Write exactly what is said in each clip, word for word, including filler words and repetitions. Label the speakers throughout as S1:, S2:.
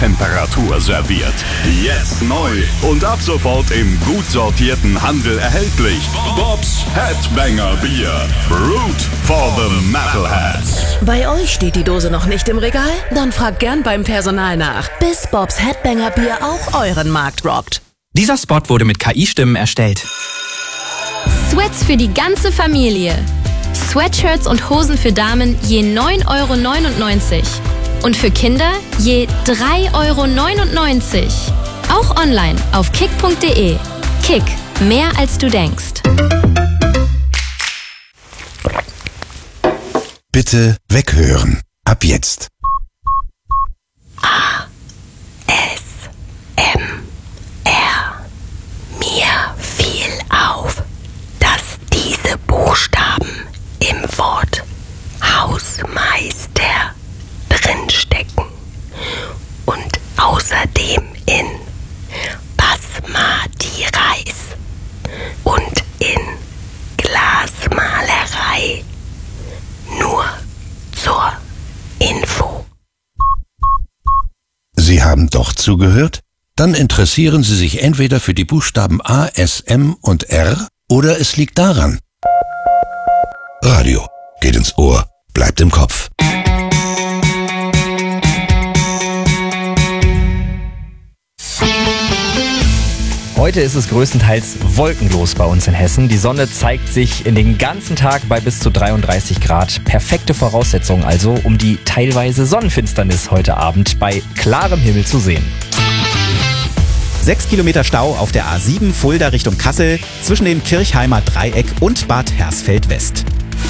S1: Zimmertemperatur serviert. Jetzt neu und ab sofort im gut sortierten Handel erhältlich. Bob's Headbanger Bier. Brewed for the Metalheads.
S2: Bei euch steht die Dose noch nicht im Regal? Dann fragt gern beim Personal nach, bis Bob's Headbanger Bier auch euren Markt rockt.
S3: Dieser Spot wurde mit K I-Stimmen erstellt.
S4: Sweats für die ganze Familie. Sweatshirts und Hosen für Damen je neun Euro neunundneunzig. Und für Kinder je drei Euro neunundneunzig. Auch online auf kick punkt de. Kick, mehr als du denkst.
S5: Bitte weghören. Ab jetzt.
S6: A. S. M. R. Mir fiel auf, dass diese Buchstaben im Wort Hausmeister drinstecken und außerdem in Basmati Reis und in Glasmalerei. Nur zur Info.
S5: Sie haben doch zugehört? Dann interessieren Sie sich entweder für die Buchstaben A, S, M und R oder es liegt daran. Radio geht ins Ohr, bleibt im Kopf.
S7: Heute ist es größtenteils wolkenlos bei uns in Hessen. Die Sonne zeigt sich in den ganzen Tag bei bis zu dreiunddreißig Grad. Perfekte Voraussetzungen also, um die teilweise Sonnenfinsternis heute Abend bei klarem Himmel zu sehen.
S8: Sechs Kilometer Stau auf der A sieben Fulda Richtung Kassel zwischen dem Kirchheimer Dreieck und Bad Hersfeld West.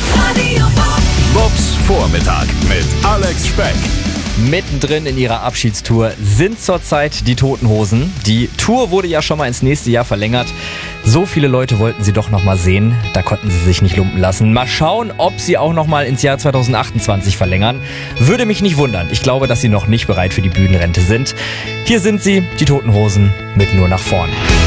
S1: Bobs Vormittag mit Alex Speck.
S7: Mittendrin in ihrer Abschiedstour sind zurzeit die Toten Hosen. Die Tour wurde ja schon mal ins nächste Jahr verlängert. So viele Leute wollten sie doch noch mal sehen. Da konnten sie sich nicht lumpen lassen. Mal schauen, ob sie auch noch mal ins Jahr zweitausendachtundzwanzig verlängern. Würde mich nicht wundern. Ich glaube, dass sie noch nicht bereit für die Bühnenrente sind. Hier sind sie, die Toten Hosen, mit Nur nach vorn.